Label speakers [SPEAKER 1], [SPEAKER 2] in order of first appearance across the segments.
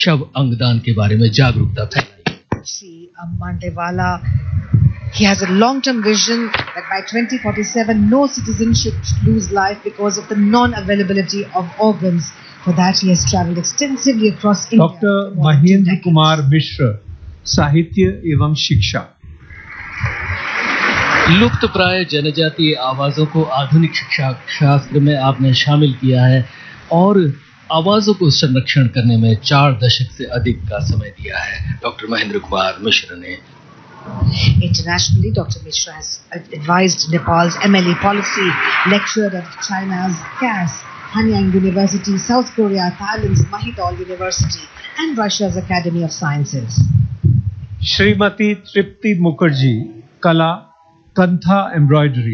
[SPEAKER 1] शव अंगदान के बारे में जागरूकता फैलाई।
[SPEAKER 2] Shri Mandewala, he has a long-term vision that by 2047 no citizen should lose life because of the non-availability of organs. For that he has travelled extensively across India.
[SPEAKER 3] Doctor Mahendra Kumar Mishra, साहित्य एवं शिक्षा।
[SPEAKER 1] लुप्त प्राय जनजातीय आवाजों को आधुनिक शिक्षा शास्त्र में आपने शामिल किया है और आवाजों को संरक्षण करने में 4 दशक से अधिक का समय दिया है डॉक्टर महेंद्र कुमार मिश्र ने।
[SPEAKER 2] Internationally, Dr. Mishra has advised Nepal's MLA policy, lectured at China's CAS, Hanyang University, South Korea, Thailand's Mahidol University, and Russia's Academy of Sciences.
[SPEAKER 3] Shrimati तृप्ति मुखर्जी, कला, कंथा एम्ब्रॉयडरी।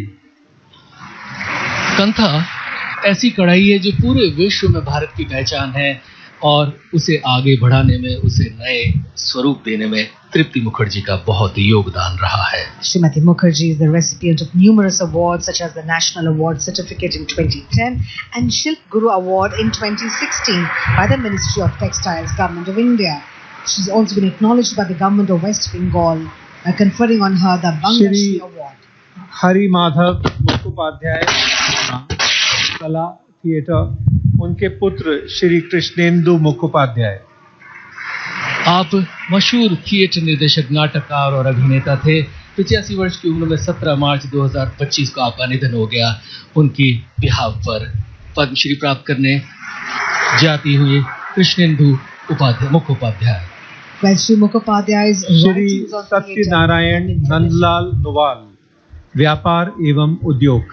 [SPEAKER 1] कंथा ऐसी कढ़ाई है जो पूरे विश्व में भारत की पहचान है और उसे आगे बढ़ाने में, उसे नए स्वरूप देने में तृप्ति मुखर्जी का बहुत योगदान रहा है।
[SPEAKER 2] Srimati Mukherjee is the recipient of numerous awards such as the National Award Certificate in 2010 and Shilp Guru Award in 2016 by the Ministry of Textiles, Government of India. She's also been acknowledged by the Government of West Bengal by conferring on her the Banga Shri Award.
[SPEAKER 3] Hari Madhav Mukhopadhyay, कला theatre, उनके पुत्र श्री कृष्णेंदु मुखोपाध्याय।
[SPEAKER 1] आप मशहूर theatre निर्देशक, नाटककार और अभिनेता थे। 85 वर्ष की उम्र में 17 मार्च 2025 को आपका निधन हो गया। उनकी बिहाव पर पद्मश्री प्राप्त करने जाती हुई कृष्णेंदु मुखोपाध्याय।
[SPEAKER 3] श्री सत्यनारायण नंदलाल नोवाल, व्यापार एवं उद्योग।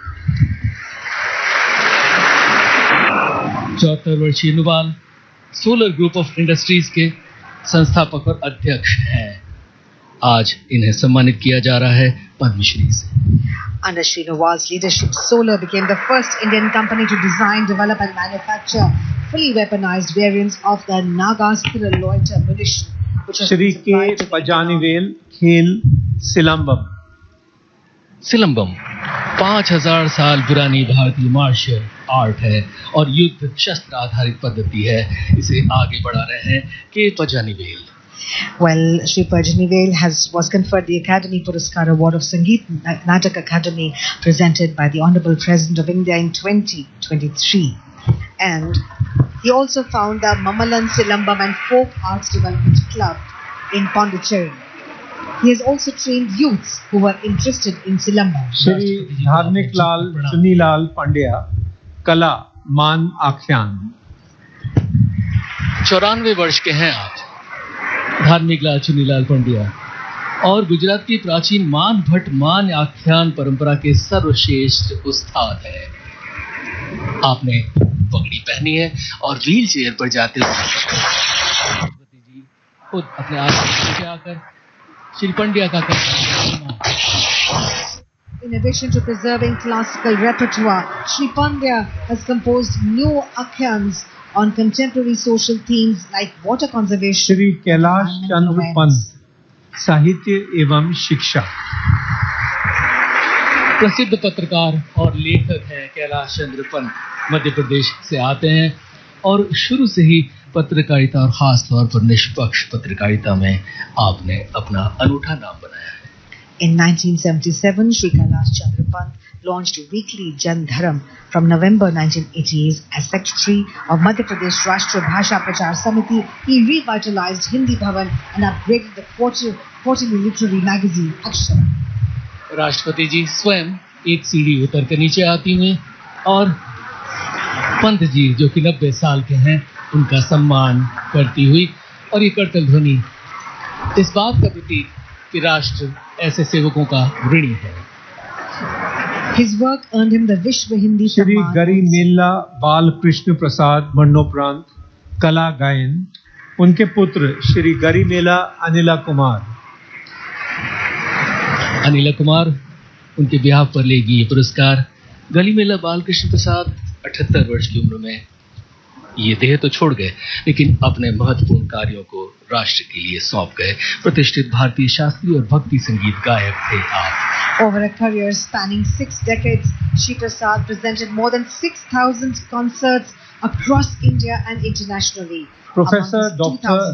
[SPEAKER 1] 74 वर्षीय Nuwal solar group of industries के संस्थापक और अध्यक्ष हैं। आज इन्हें सम्मानित किया जा रहा है पद्मश्री से।
[SPEAKER 2] Under Shri Nawal's leadership, Solar became the first Indian company to design, develop and manufacture fully weaponized variants of the Nagastra loiter munition.
[SPEAKER 3] Shri के पजानीवेल, खेल सिलंबम।
[SPEAKER 1] सिलंबम 5000 साल पुरानी भारतीय मार्शल आर्ट है और युद्ध शस्त्र आधारित पद्धति है। इसे आगे बढ़ा रहे हैं के Pazhanivel.
[SPEAKER 2] Well, Shri Pajanivel was conferred the Academy Puraskar Award of Sangeet Natak Academy presented by the Honorable President of India in 2023. And he also found the Mamalan Silambam and Folk Arts Development Club in Pondicherry. He has also trained youths who were interested in Silambam.
[SPEAKER 3] Shri धार्मिक लाल चुनीलाल पांड्या, कला, मान आख्यान।
[SPEAKER 1] 94 वर्ष के हैं आप, धार्मिक लाल चुनीलाल पंड्या, और गुजरात की प्राचीन मान भट्ट मान आख्यान परंपरा के सर्वश्रेष्ठ उस्ताद है। आपने पगड़ी पहनी है और व्हील चेयर पर जाते हुए खुद अपने आस आकर श्री पंड्या का
[SPEAKER 2] In addition to preserving classical repertoire, Shri Pandya has composed new akhyans on contemporary social themes like water conservation.
[SPEAKER 3] Shri Kailash Chandra Pant, साहित्य एवं शिक्षा।
[SPEAKER 1] प्रसिद्ध पत्रकार और लेखक हैं कैलाश चंद्र पंत, मध्य प्रदेश से आते हैं और शुरू से ही पत्रकारिता और खास तौर पर निष्पक्ष पत्रकारिता में आपने अपना अनूठा नाम बनाया है।
[SPEAKER 2] In 1977, Shri Kailash Chandra Pant launched weekly Jan Dharam. From November 1980s, as Secretary of Madhya Pradesh Rashtriya Bhasha Prachar Samiti, he revitalized Hindi Bhavan and upgraded the quarterly literary magazine Akshara.
[SPEAKER 1] राष्ट्रपति जी स्वयं एक सीढ़ी उतर कर नीचे आती हुई और पंत जी जो कि 90 साल के हैं उनका सम्मान करती हुई, और ये करतल ध्वनि इस बात का प्रतीक कि राष्ट्र ऐसे सेवकों का ऋणी है।
[SPEAKER 2] His work earned him the Vishwa Hindi
[SPEAKER 3] Shri
[SPEAKER 2] Samman.
[SPEAKER 3] गरी मेला बाल कृष्ण प्रसाद मरणोपरांत, कला गायन। उनके पुत्र श्री गरी मेला अनिला कुमार।
[SPEAKER 1] अनिला कुमार उनके ब्याह पर लेगी ये पुरस्कार। गली मेला बाल कृष्ण प्रसाद 78 वर्ष की उम्र में ये देह तो छोड़ गए, लेकिन अपने महत्वपूर्ण कार्यों को राष्ट्र के लिए सौंप गए। प्रतिष्ठित भारतीय शास्त्रीय और भक्ति संगीत गायक थे आप।
[SPEAKER 2] Over a career spanning 6 decades, Shri Prasad presented more than 6,000 concerts across India and internationally.
[SPEAKER 3] Professor
[SPEAKER 2] among his
[SPEAKER 3] Dr.